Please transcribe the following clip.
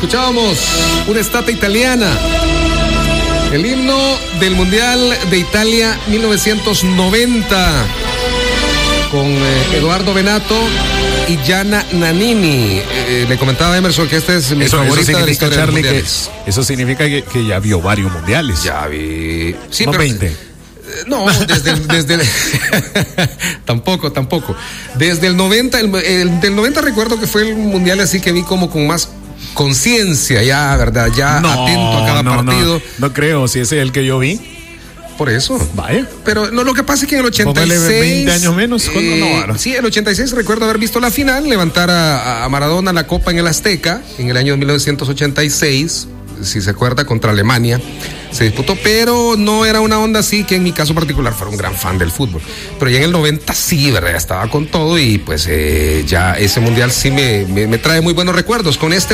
Escuchábamos una estatua italiana, el himno del Mundial de Italia 1990, con Eduardo Benato y Gianna Nannini. Le comentaba a Emerson que este es mi favorita de la historia de los mundiales. Eso significa que ya vio varios mundiales. Ya vi. Sí, no pero 20. No, desde tampoco. Desde el 90, del 90 recuerdo que fue el mundial así que vi como con más conciencia, ya, ¿verdad? Ya atento a cada partido. No creo, si ese es el que yo vi. Por eso. Vaya. Pero no, lo que pasa es que en el 86... 20 años menos. Sí, el 86 recuerdo haber visto la final, levantar a Maradona la copa en el Azteca, en el año 1986, si se acuerda, contra Alemania. Se disputó, pero no era una onda así que en mi caso particular fuera un gran fan del fútbol. Pero ya en el 90 sí, ¿verdad? Estaba con todo y pues ya ese mundial sí me trae muy buenos recuerdos. Con este